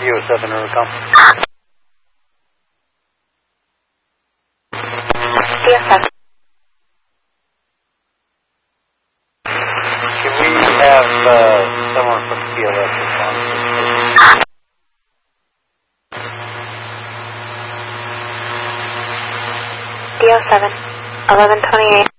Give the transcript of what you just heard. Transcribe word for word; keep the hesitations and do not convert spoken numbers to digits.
U S seven, Overcome. D S seven. Can we have uh, someone from T L S respond? D S seven, eleven twenty-eight.